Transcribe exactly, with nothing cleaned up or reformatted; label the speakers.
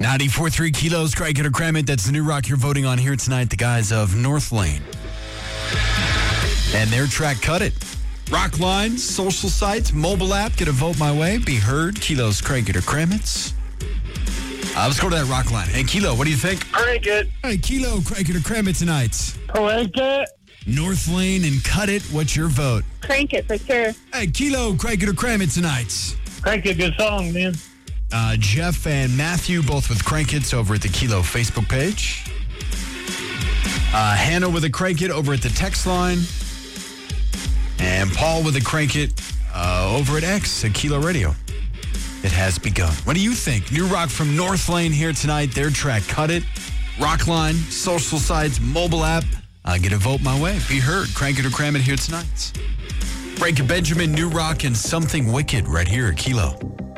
Speaker 1: ninety-four point three Kilos, Craig it or Cram It. That's the new rock you're voting on here tonight. The guys of North Lane. And their track, Cut It. Rock lines, social sites, mobile app. Get a vote my way. Be heard. Kilos, Craig it or Cram It. Uh, let's go to that rock line. Hey, Kilo, what do you think?
Speaker 2: Crank it.
Speaker 1: Hey, Kilo, Craig it or Cram It tonight.
Speaker 2: Crank it.
Speaker 1: North Lane and Cut It. What's your vote?
Speaker 3: Crank it for sure.
Speaker 1: Hey, Kilo, Craig it or Cram It tonight.
Speaker 2: Crank it, good song, man.
Speaker 1: Uh, Jeff and Matthew, both with Crank It's over at the Kilo Facebook page. Uh, Hannah with a Crank It over at the text line. And Paul with a Crank It uh, over at X at Kilo Radio. It has begun. What do you think? New rock from North Lane here tonight. Their track, Cut It. Rockline, social sites, mobile app. Uh, get a vote my way. Be heard. Crank It or Cram It here tonight. Break Benjamin, New Rock, and Something Wicked right here at Kilo.